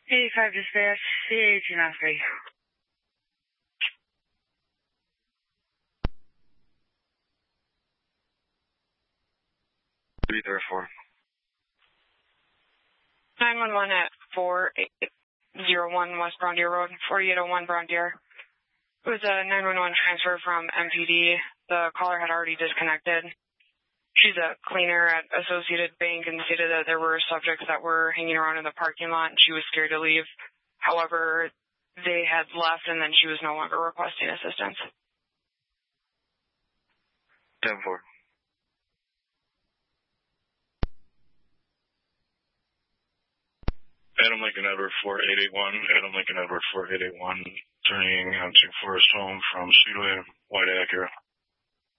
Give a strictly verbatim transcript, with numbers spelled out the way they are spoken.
eighty-five dispatch, C eighteen on three. three three four. nine one one at four eight zero one West Brown Deer Road, forty-eight oh one Brown Deer. It was a nine one one transfer from M P D. The caller had already disconnected. She's a cleaner at Associated Bank and stated that there were subjects that were hanging around in the parking lot and she was scared to leave. However, they had left and then she was no longer requesting assistance. ten four. Adam Lincoln Edward four eight eight one, Adam Lincoln Edward four eight eight one, turning onto Forest Home from Speedway, white Acura.